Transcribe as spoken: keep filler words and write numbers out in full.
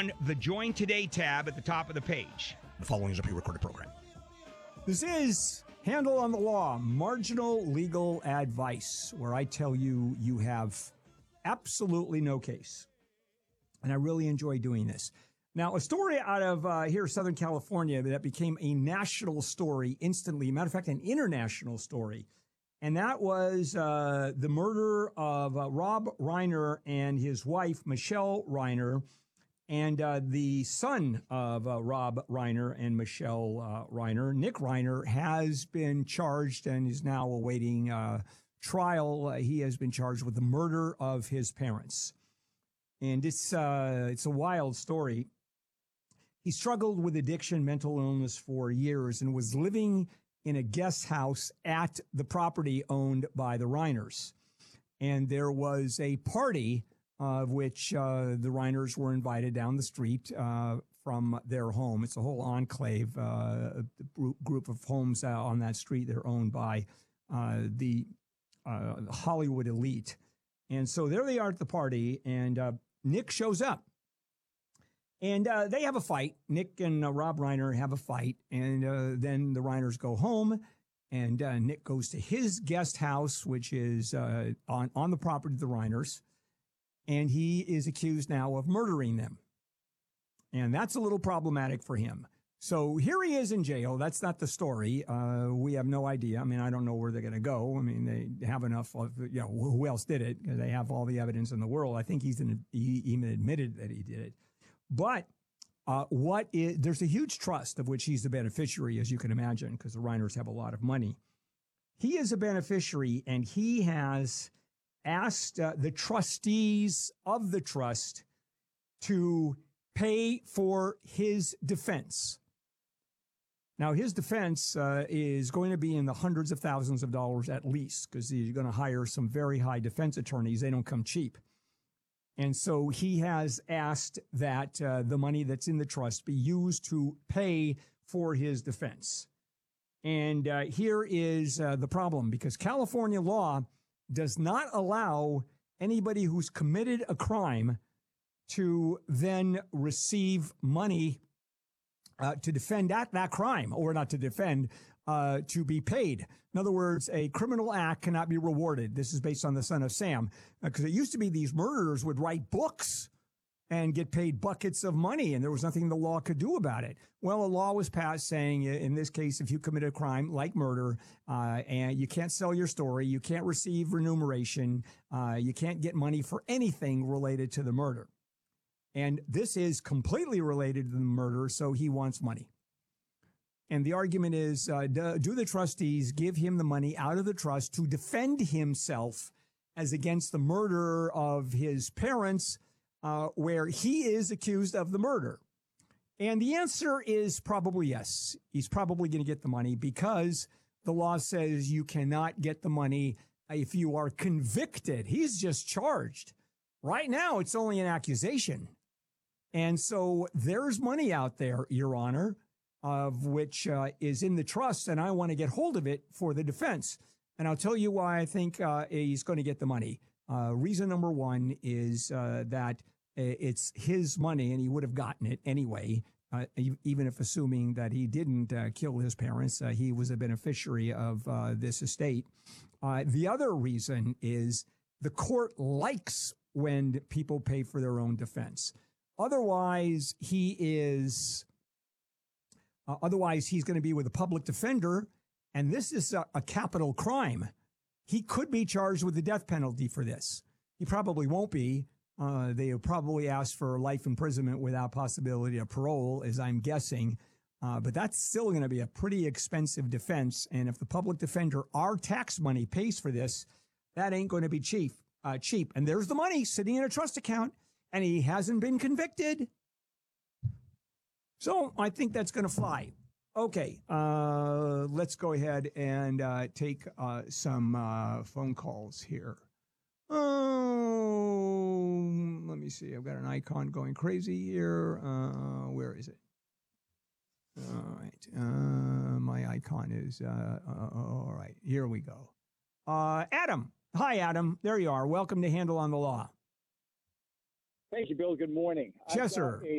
on the Join Today tab at the top of the page. The following is a pre-recorded program. This is Handle on the Law, marginal legal advice, where I tell you you have absolutely no case. And I really enjoy doing this. Now, a story out of uh, here, Southern California, that became a national story instantly. Matter of fact, an international story. And that was uh, the murder of uh, Rob Reiner and his wife, Michelle Reiner. And uh, the son of uh, Rob Reiner and Michelle uh, Reiner, Nick Reiner, has been charged and is now awaiting uh, trial. Uh, he has been charged with the murder of his parents. And it's uh, it's a wild story. He struggled with addiction, mental illness for years, and was living in a guest house at the property owned by the Reiners. And there was a party of which uh, the Reiners were invited down the street uh, from their home. It's a whole enclave, uh, a group of homes uh, on that street that are owned by uh, the uh, Hollywood elite. And so there they are at the party, and uh, Nick shows up. And uh, they have a fight. Nick and uh, Rob Reiner have a fight. And uh, then the Reiners go home. And uh, Nick goes to his guest house, which is uh, on, on the property of the Reiners. And he is accused now of murdering them. And that's a little problematic for him. So here he is in jail. That's not the story. Uh, we have no idea. I mean, I don't know where they're going to go. I mean, they have enough of, you know, who else did it? Because they have all the evidence in the world. I think he's in, he even admitted that he did it. But uh, what is, there's a huge trust of which he's the beneficiary, as you can imagine, because the Reiners have a lot of money. He is a beneficiary, and he has asked uh, the trustees of the trust to pay for his defense. Now, his defense uh, is going to be in the hundreds of thousands of dollars at least, because he's going to hire some very high defense attorneys. They don't come cheap. And so he has asked that uh, the money that's in the trust be used to pay for his defense. And uh, here is uh, the problem, because California law does not allow anybody who's committed a crime to then receive money uh, to defend that, that crime, or not to defend, uh, to be paid. In other words, a criminal act cannot be rewarded. This is based on the Son of Sam, because uh, it used to be these murderers would write books and get paid buckets of money, and there was nothing the law could do about it. Well, a law was passed saying, in this case, if you commit a crime like murder, uh, and you can't sell your story, you can't receive remuneration, uh, you can't get money for anything related to the murder. And this is completely related to the murder, so he wants money. And the argument is, uh, do, do the trustees give him the money out of the trust to defend himself as against the murder of his parents, uh, where he is accused of the murder? And the answer is probably yes. He's probably going to get the money, because the law says you cannot get the money if you are convicted. He's just charged. Right now, it's only an accusation. And so there's money out there, Your Honor, of which uh, is in the trust, and I want to get hold of it for the defense. And I'll tell you why I think uh, he's going to get the money. Uh, reason number one is uh, that it's his money, and he would have gotten it anyway, uh, even if assuming that he didn't uh, kill his parents. Uh, he was a beneficiary of uh, this estate. Uh, the other reason is the court likes when people pay for their own defense. Otherwise, he is, uh, otherwise he's going to be with a public defender, and this is a, a capital crime. He could be charged with the death penalty for this. He probably won't be. Uh, they will probably ask for life imprisonment without possibility of parole, as I'm guessing. Uh, but that's still going to be a pretty expensive defense. And if the public defender, our tax money, pays for this, that ain't going to be cheap. Uh, cheap. And there's the money sitting in a trust account, and he hasn't been convicted. So I think that's going to fly. Okay, uh, let's go ahead and uh, take uh, some uh, phone calls here. Oh, let me see. I've got an icon going crazy here. Uh, where is it? All right. Uh, my icon is, uh, uh, all right. Here we go. Uh, Adam. Hi, Adam. There you are. Welcome to Handle on the Law. Thank you, Bill. Good morning. Yes, sir.